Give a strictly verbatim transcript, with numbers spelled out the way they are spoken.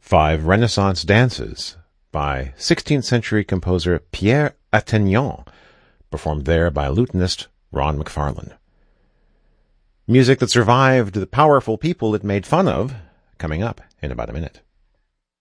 Five Renaissance Dances by sixteenth century composer Pierre Attignan, performed there by lutenist Ron McFarlane. Music that survived the powerful people it made fun of, coming up in about a minute.